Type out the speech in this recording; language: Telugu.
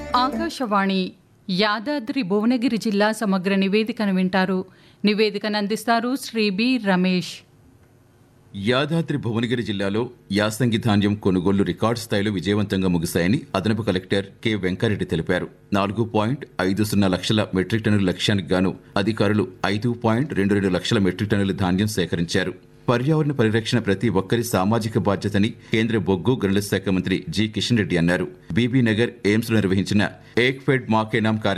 ఆకాశవాణి యాదాద్రి భువనగిరి జిల్లా సమగ్ర నివేదికను వింటారు. నివేదికను అందిస్తారు శ్రీ బి రమేష్. యాదాద్రి భువనగిరి జిల్లాలో యాసంగి ధాన్యం కొనుగోళ్లు రికార్డు స్థాయిలో విజయవంతంగా ముగిశాయని అదనపు కలెక్టర్ కె వెంకారెడ్డి తెలిపారు. 4.50 లక్షల మెట్రిక్ టన్నుల లక్ష్యానికి గాను అధికారులు 5.22 లక్షల మెట్రిక్ టన్నుల ధాన్యం సేకరించారు. పర్యావరణ పరిరక్షణ ప్రతి ఒక్కరి సామాజిక బాధ్యతని కేంద్ర బొగ్గు గనుల శాఖ మంత్రి జి కిషన్ రెడ్డి అన్నారు. బీబీ నగర్ ఎయిమ్స్ లో నిర్వహించిన ఏక్ ఫెడ్ మాకే నామ్